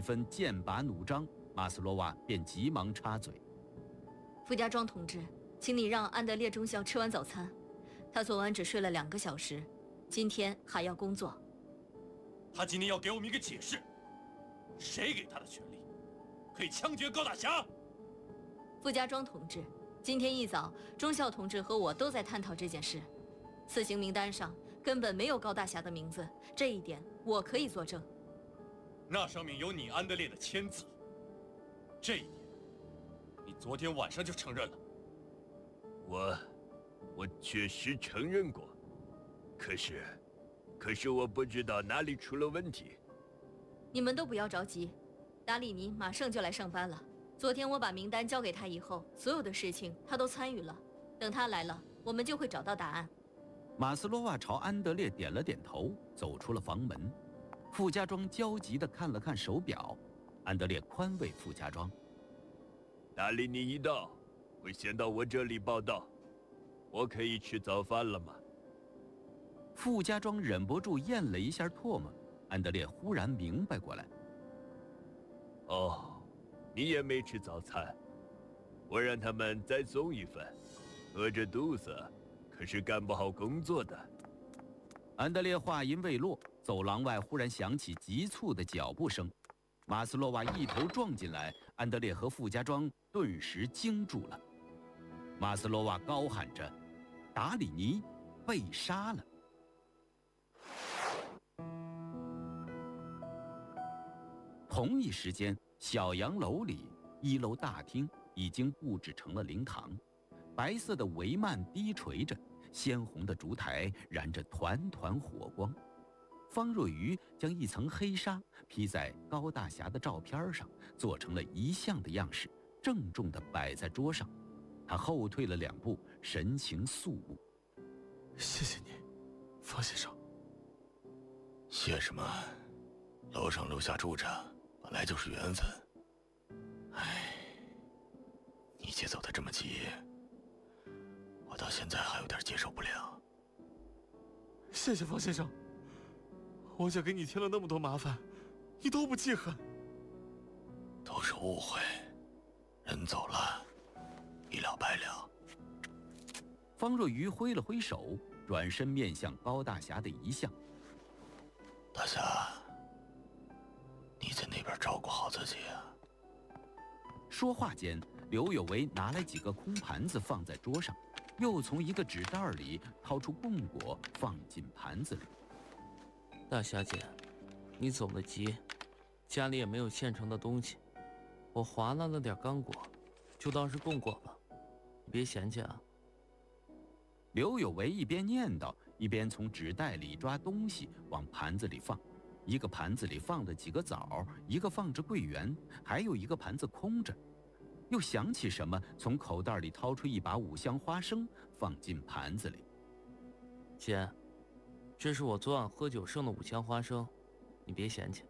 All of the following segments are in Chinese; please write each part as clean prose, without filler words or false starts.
氛剑拔弩张，马斯洛娃便急忙插嘴：“ 傅家庄同志，请你让安德烈中校吃完早餐。他昨晚只睡了2个小时，今天还要工作。 他今天要给我们一个解释，谁给他的权利，可以枪决高大侠？” 傅家庄同志，今天一早，中校同志和我都在探讨这件事。此行名单上根本没有高大侠的名字，这一点我可以作证。 那上面有你安德烈的签字，这一点，你昨天晚上就承认了。 我确实承认过，可是我不知道哪里出了问题。 你们都不要着急，达里尼马上就来上班了。昨天我把名单交给他以后，所有的事情他都参与了。等他来了，我们就会找到答案。 马斯洛娃朝安德烈点了点头，走出了房门。傅家庄焦急地看了看手表，安德烈宽慰傅家庄：“ 达里尼一到，会先到我这里报道。我可以吃早饭了吗？” 傅家庄忍不住咽了一下唾沫，安德烈忽然明白过来：“ 哦，你也没吃早餐，我让他们再送一份。饿着肚子可是干不好工作的。” 安德烈话音未落，走廊外忽然响起急促的脚步声，马斯洛娃一头撞进来，安德烈和傅家庄顿时惊住了。马斯洛娃高喊着：“达里尼被杀了！”同一时间，小洋楼里1楼大厅已经布置成了灵堂，白色的帷幔低垂着，鲜红的烛台燃着团团火光。方若愚将一层黑纱披在高大侠的照片上，做成了遗像的样式，郑重地摆在桌上。他后退了2步，神情肃穆：“ 谢谢你，方先生。”“ 谢什么？楼上楼下住着，本来就是缘分。唉，你姐走得这么急，我到现在还有点接受不了。”“ 谢谢方先生，我姐给你添了那么多麻烦，你都不记恨。”“ 都是误会，人走了，一了百了。” 方若愚挥了挥手，转身面向高大侠的遗像：“ 大侠，你在那边照顾好自己啊。” 说话间，刘有为拿来几个空盘子放在桌上，又从一个纸袋里掏出供果放进盘子里。 “大侠姐，你走得急，家里也没有现成的东西，我划拉了点干果，就当是供果吧，你别嫌弃啊。” 刘有为一边念叨，一边从纸袋里抓东西往盘子里放。一个盘子里放了几个枣，一个放着桂圆，还有一个盘子空着。又想起什么，从口袋里掏出一把5香花生放进盘子里。 “姐，这是我昨晚喝酒剩的5香花生，你别嫌弃。”“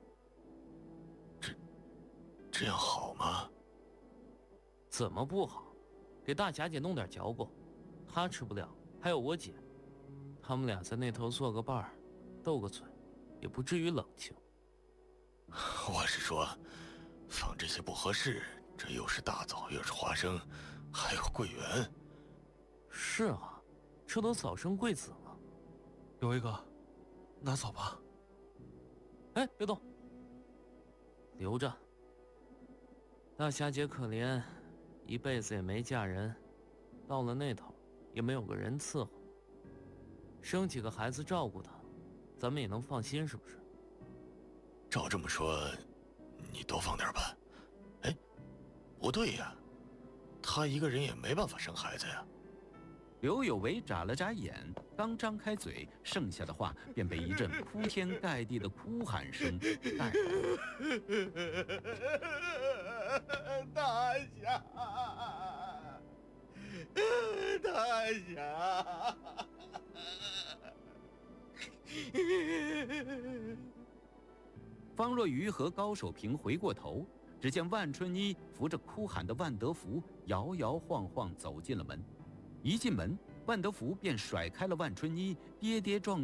这样好吗？”“ 怎么不好？给大侠姐弄点嚼过，她吃不了，还有我姐，他们俩在那头做个伴儿，斗个嘴，也不至于冷清。”“ 我是说，放这些不合适，这又是大枣，又是花生，还有桂圆。”“ 是啊，这都早生贵子了。”“ 有一个，拿走吧。”“ 哎，别动，留着。大侠姐可怜，一辈子也没嫁人，到了那头也没有个人伺候，生几个孩子照顾她，咱们也能放心，是不是？”“ 照这么说，你多放点吧。哎，不对呀，她一个人也没办法生孩子呀。” 刘有为眨了眨眼，刚张开嘴，剩下的话便被一阵铺天盖地的哭喊声带了。 “大侠，大侠！” 方若愚和高守平回过头，只见万春一扶着哭喊的万德福摇摇晃晃走进了门。一进门，万德福便甩开了万春一，跌跌撞